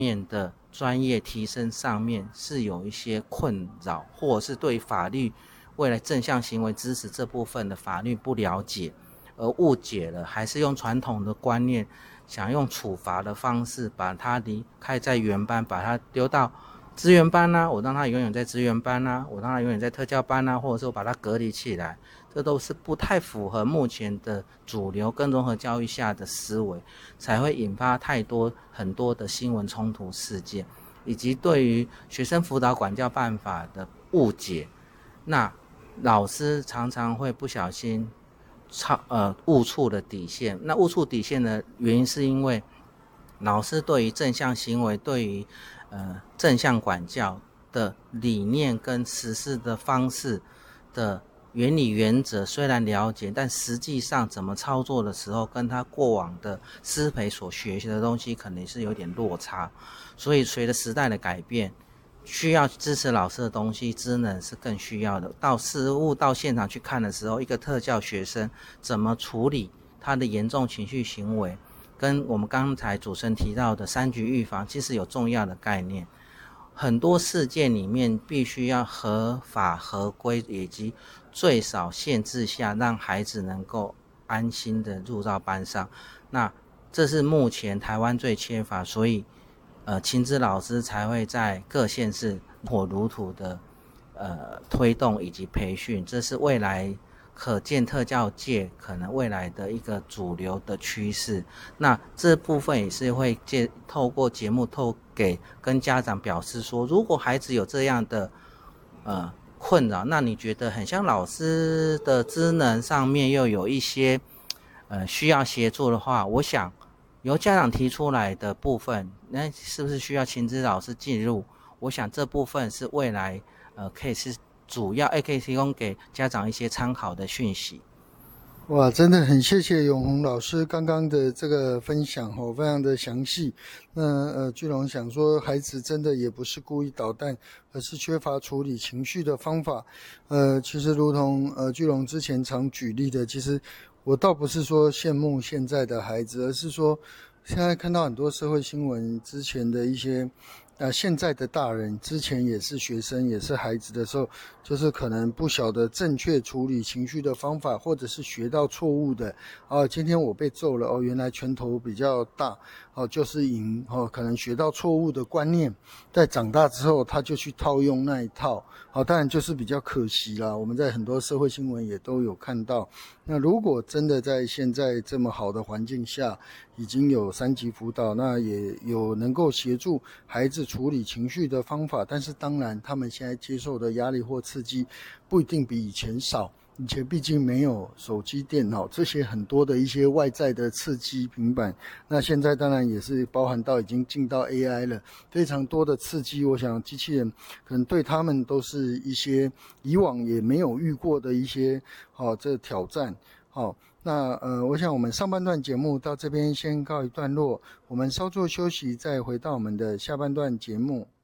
面的专业提升上面是有一些困扰，或者是对法律未来正向行为支持这部分的法律不了解，而误解了，还是用传统的观念想用处罚的方式把他离开在原班，把他丢到资源班啊，我让他永远在资源班啊，我让他永远在特教班啊，或者是我把他隔离起来，这都是不太符合目前的主流跟融合教育下的思维，才会引发很多的新闻冲突事件，以及对于学生辅导管教办法的误解。那老师常常会不小心误触了底线。那误触底线的原因是因为老师对于正向行为，对于正向管教的理念跟实施的方式的原理原则虽然了解，但实际上怎么操作的时候，跟他过往的师培所学习的东西可能是有点落差。所以随着时代的改变，需要支持老师的东西职能是更需要的。到实务到现场去看的时候，一个特教学生怎么处理他的严重情绪行为，跟我们刚才主持人提到的3级预防其实有重要的概念。很多事件里面必须要合法合规，以及最少限制下让孩子能够安心的入到班上。那这是目前台湾最缺乏，所以亲子老师才会在各县市火如荼的推动以及培训，这是未来可见特教界可能未来的一个主流的趋势。那这部分也是会透过节目跟家长表示说，如果孩子有这样的困扰，那你觉得很像老师的职能上面又有一些需要协助的话，我想由家长提出来的部分，那是不是需要亲子老师进入？我想这部分是未来可以是主要可以提供给家长一些参考的讯息。 哇，真的很谢谢永宏老师刚刚的这个分享哦，非常的详细。那巨龙想说，孩子真的也不是故意捣蛋，而是缺乏处理情绪的方法。其实如同巨龙之前常举例的，其实我倒不是说羡慕现在的孩子，而是说现在看到很多社会新闻之前的一些现在的大人之前也是学生也是孩子的时候，就是可能不晓得正确处理情绪的方法，或者是学到错误的今天我被揍了原来拳头比较大就是赢可能学到错误的观念，在长大之后他就去套用那一套当然就是比较可惜啦，我们在很多社会新闻也都有看到。那如果真的在现在这么好的环境下，已经有3级辅导，那也有能够协助孩子处理情绪的方法，但是当然他们现在接受的压力或刺激不一定比以前少，以前毕竟没有手机电脑这些很多的一些外在的刺激平板，那现在当然也是包含到已经进到 AI 了，非常多的刺激，我想机器人可能对他们都是一些以往也没有遇过的一些这挑战那我想我们上半段节目到这边先告一段落，我们稍作休息，再回到我们的下半段节目。